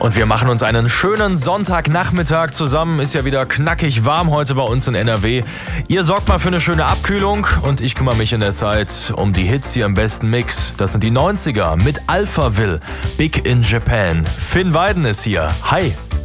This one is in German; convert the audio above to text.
Und wir machen uns einen schönen Sonntagnachmittag zusammen. Ist ja wieder knackig warm heute bei uns in NRW. Ihr sorgt mal für eine schöne Abkühlung und ich kümmere mich in der Zeit um die Hits hier im besten Mix. Das sind die 90er mit Alphaville, Big in Japan. Finn Weiden ist hier. Hi.